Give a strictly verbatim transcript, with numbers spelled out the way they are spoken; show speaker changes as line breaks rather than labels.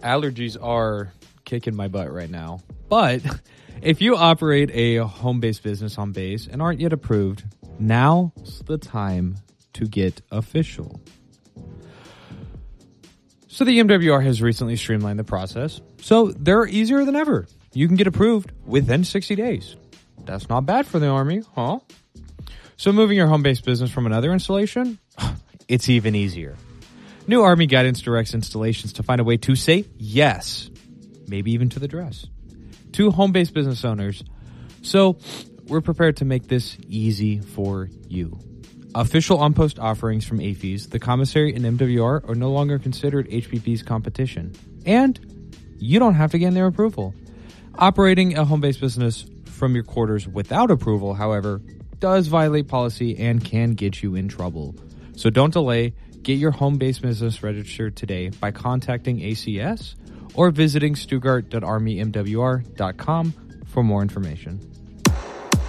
allergies are kicking my butt right now. But if you operate a home-based business on base and aren't yet approved, now's the time to get official. So the E M W R has recently streamlined the process, so they're easier than ever. You can get approved within sixty days. That's not bad for the Army, huh? So moving your home-based business from another installation, it's even easier. New Army guidance directs installations to find a way to say yes, maybe even to the dress, to home-based business owners. So we're prepared to make this easy for you. Official on-post offerings from A F E S, the commissary, and M W R are no longer considered H P P's competition. And you don't have to gain their approval. Operating a home-based business from your quarters without approval, however, does violate policy and can get you in trouble. So don't delay. Get your home-based business registered today by contacting A C S or visiting stuttgart dot army m w r dot com for more information.